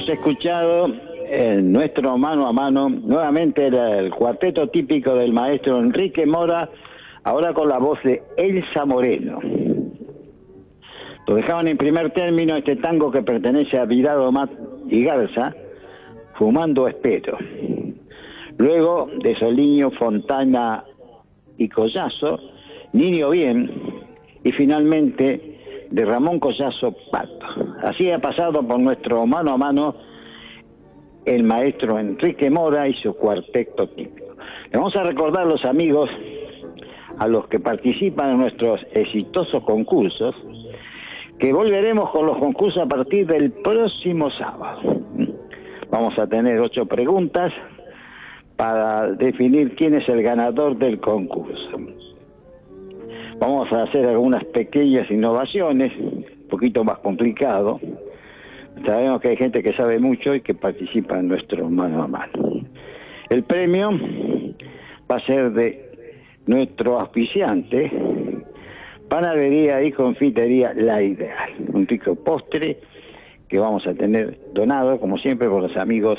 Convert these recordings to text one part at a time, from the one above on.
hemos escuchado en nuestro mano a mano, nuevamente el cuarteto típico del maestro Enrique Mora, ahora con la voz de Elsa Moreno. Lo dejaban en primer término este tango que pertenece a Virado Mat y Garza, Fumando Espero. Luego de Soliño, Fontana y Collazo, Niño Bien, y finalmente de Ramón Collazo, Pato. Así ha pasado por nuestro mano a mano el maestro Enrique Mora y su cuarteto típico. Le vamos a recordar, los amigos, a los que participan en nuestros exitosos concursos, que volveremos con los concursos a partir del próximo sábado. Vamos a tener 8 preguntas para definir quién es el ganador del concurso. Vamos a hacer algunas pequeñas innovaciones, un poquito más complicado. Sabemos que hay gente que sabe mucho y que participa en nuestro mano a mano. El premio va a ser de nuestro auspiciante, Panadería y Confitería La Ideal. Un rico postre que vamos a tener donado, como siempre, por los amigos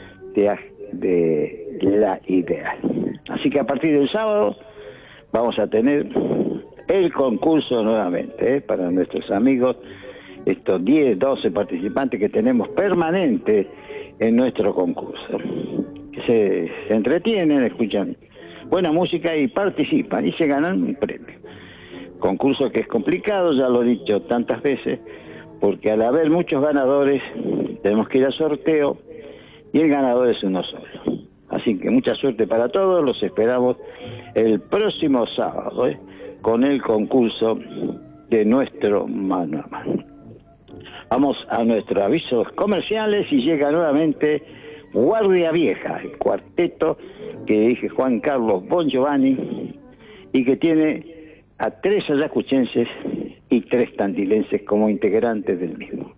de La Ideal. Así que a partir del sábado vamos a tener el concurso nuevamente, para nuestros amigos, estos 10, 12 participantes que tenemos permanentes en nuestro concurso, que se entretienen, escuchan buena música y participan y se ganan un premio. Concurso que es complicado, ya lo he dicho tantas veces, porque al haber muchos ganadores tenemos que ir a sorteo y el ganador es uno solo. Así que mucha suerte para todos, los esperamos el próximo sábado, con el concurso de nuestro mano a mano. Vamos a nuestros avisos comerciales y llega nuevamente Guardia Vieja, el cuarteto que dirige Juan Carlos Bon Giovanni y que tiene a 3 ayacuchenses y 3 tandilenses como integrantes del mismo.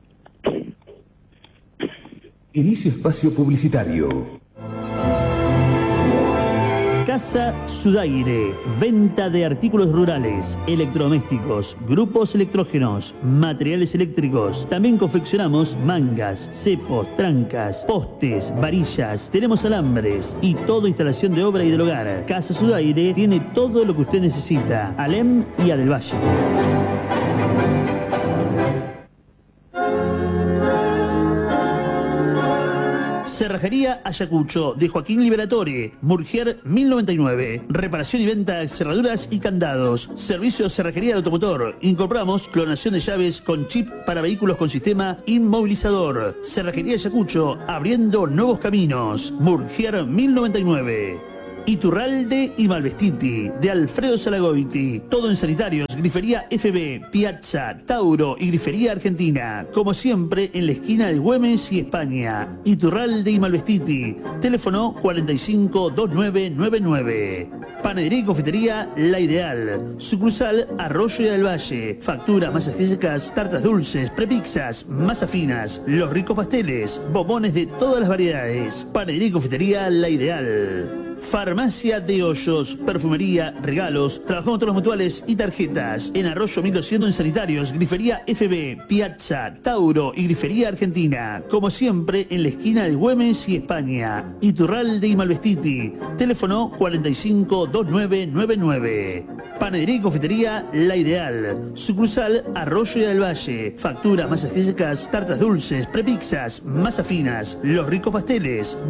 Inicio espacio publicitario. Casa Sudaire, venta de artículos rurales, electrodomésticos, grupos electrógenos, materiales eléctricos. También confeccionamos mangas, cepos, trancas, postes, varillas, tenemos alambres y toda instalación de obra y del hogar. Casa Sudaire tiene todo lo que usted necesita. Alem y a del Valle. Cerrajería Ayacucho, de Joaquín Liberatore, Murgier 1099. Reparación y venta de cerraduras y candados. Servicio cerrajería de automotor. Incorporamos clonación de llaves con chip para vehículos con sistema inmovilizador. Cerrajería Ayacucho, abriendo nuevos caminos. Murgier 1099. Iturralde y Malvestiti, de Alfredo Salagoiti. Todo en sanitarios, Grifería FB, Piazza, Tauro y Grifería Argentina. Como siempre, en la esquina de Güemes y España. Iturralde y Malvestiti. Teléfono 452999. Panadería y Confitería La Ideal. Sucursal Arroyo del Valle. Facturas, masas secas, tartas dulces, prepizzas, masas finas, los ricos pasteles, bombones de todas las variedades. Panadería y Confitería La Ideal. Farmacia de Hoyos, perfumería, regalos, trabajamos todos los mutuales y tarjetas. En Arroyo 1200 en sanitarios, Grifería FB, Piazza, Tauro y Grifería Argentina. Como siempre, en la esquina de Güemes y España. Iturralde y Malvestiti. Teléfono 452999. Panadería y Confitería La Ideal. Sucursal Arroyo del Valle. Facturas, masas secas, tartas dulces, prepizzas, masas finas, los ricos pasteles.